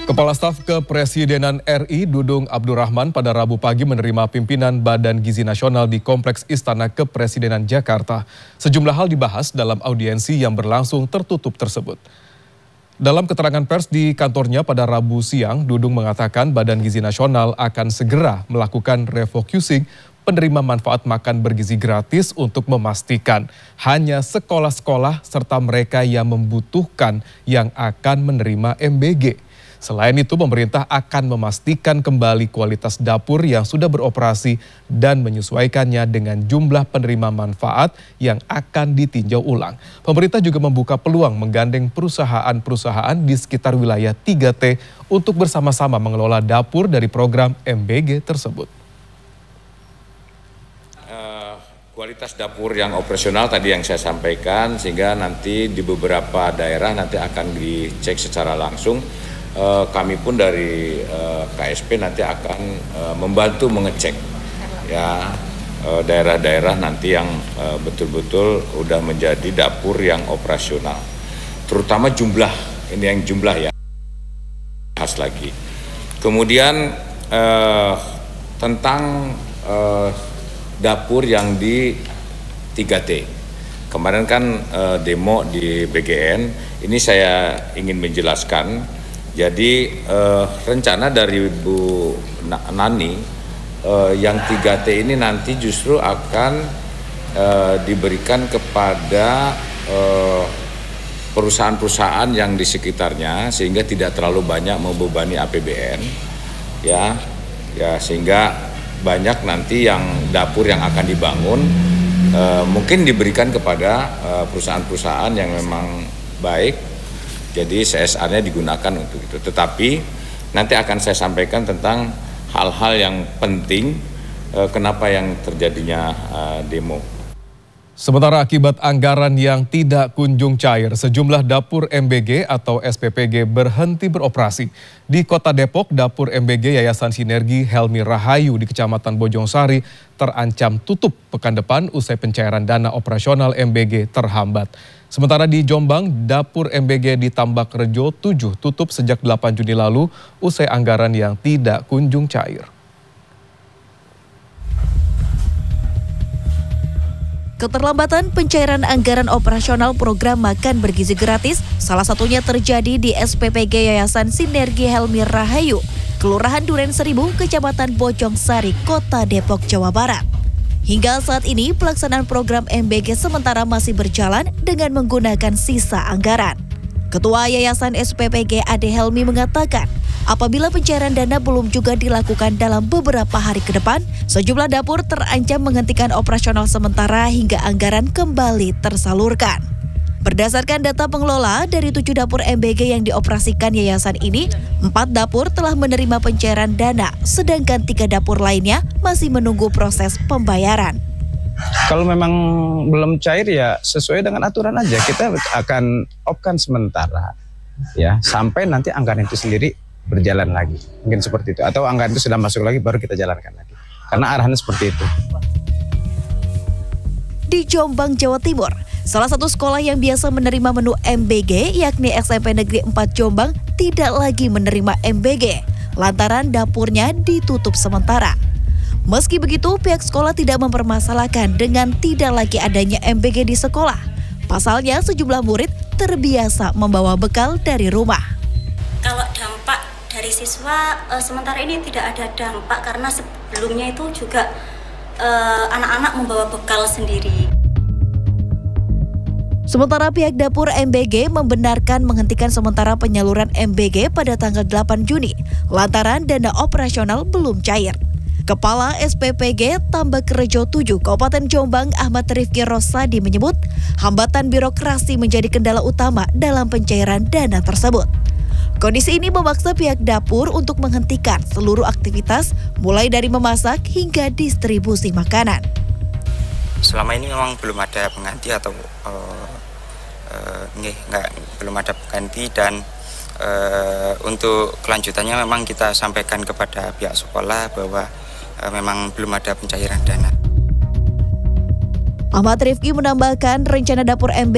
Kepala Staf Kepresidenan RI Dudung Abdurrahman pada Rabu pagi menerima pimpinan Badan Gizi Nasional di Kompleks Istana Kepresidenan Jakarta. Sejumlah hal dibahas dalam audiensi yang berlangsung tertutup tersebut. Dalam keterangan pers di kantornya pada Rabu siang, Dudung mengatakan Badan Gizi Nasional akan segera melakukan refocusing penerima manfaat makan bergizi gratis untuk memastikan hanya sekolah-sekolah serta mereka yang membutuhkan yang akan menerima MBG. Selain itu, pemerintah akan memastikan kembali kualitas dapur yang sudah beroperasi dan menyesuaikannya dengan jumlah penerima manfaat yang akan ditinjau ulang. Pemerintah juga membuka peluang menggandeng perusahaan-perusahaan di sekitar wilayah 3T untuk bersama-sama mengelola dapur dari program MBG tersebut. Kualitas dapur yang operasional tadi yang saya sampaikan, sehingga nanti di beberapa daerah nanti akan dicek secara langsung. Kami pun dari KSP nanti akan membantu mengecek ya daerah-daerah nanti yang betul-betul udah menjadi dapur yang operasional, terutama jumlah, ini yang jumlah ya khas lagi. Kemudian tentang dapur yang di 3T. Kemarin kan demo di BGN, ini saya ingin menjelaskan. Jadi rencana dari Bu Nani yang 3T ini nanti justru akan diberikan kepada perusahaan-perusahaan yang di sekitarnya, sehingga tidak terlalu banyak membebani APBN ya sehingga banyak nanti yang dapur yang akan dibangun mungkin diberikan kepada perusahaan-perusahaan yang memang baik. Jadi CSR-nya digunakan untuk itu. Tetapi nanti akan saya sampaikan tentang hal-hal yang penting kenapa yang terjadinya demo. Sementara akibat anggaran yang tidak kunjung cair, sejumlah dapur MBG atau SPPG berhenti beroperasi. Di Kota Depok, dapur MBG Yayasan Sinergi Helmi Rahayu di Kecamatan Bojongsari terancam tutup pekan depan usai pencairan dana operasional MBG terhambat. Sementara di Jombang, dapur MBG di Tambakrejo 7 tutup sejak 8 Juni lalu usai anggaran yang tidak kunjung cair. Keterlambatan pencairan anggaran operasional program makan bergizi gratis salah satunya terjadi di SPPG Yayasan Sinergi Helmi Rahayu, Kelurahan Duren Seribu, Kecamatan Bojongsari, Kota Depok, Jawa Barat. Hingga saat ini pelaksanaan program MBG sementara masih berjalan dengan menggunakan sisa anggaran. Ketua Yayasan SPPG Ade Helmi mengatakan, apabila pencairan dana belum juga dilakukan dalam beberapa hari ke depan, sejumlah dapur terancam menghentikan operasional sementara hingga anggaran kembali tersalurkan. Berdasarkan data pengelola, dari 7 dapur MBG yang dioperasikan yayasan ini, 4 dapur telah menerima pencairan dana, sedangkan 3 dapur lainnya masih menunggu proses pembayaran. Kalau memang belum cair ya sesuai dengan aturan aja, kita akan opkan sementara ya sampai nanti anggaran itu sendiri berjalan lagi. Mungkin seperti itu, atau anggaran itu sudah masuk lagi baru kita jalankan lagi. Karena arahannya seperti itu. Di Jombang, Jawa Timur, salah satu sekolah yang biasa menerima menu MBG, yakni SMP Negeri 4 Jombang, tidak lagi menerima MBG, lantaran dapurnya ditutup sementara. Meski begitu, pihak sekolah tidak mempermasalahkan dengan tidak lagi adanya MBG di sekolah. Pasalnya, sejumlah murid terbiasa membawa bekal dari rumah. Kalau dampak dari siswa, sementara ini tidak ada dampak karena sebelumnya itu juga anak-anak membawa bekal sendiri. Sementara pihak dapur MBG membenarkan menghentikan sementara penyaluran MBG pada tanggal 8 Juni, lantaran dana operasional belum cair. Kepala SPPG Tambakrejo 7 Kabupaten Jombang Ahmad Rifki Rosadi menyebut hambatan birokrasi menjadi kendala utama dalam pencairan dana tersebut. Kondisi ini memaksa pihak dapur untuk menghentikan seluruh aktivitas mulai dari memasak hingga distribusi makanan. Selama ini memang belum ada pengganti atau belum ada pengganti, dan untuk kelanjutannya memang kita sampaikan kepada pihak sekolah bahwa memang belum ada pencairan dana. Ahmad Rifki menambahkan rencana dapur MBG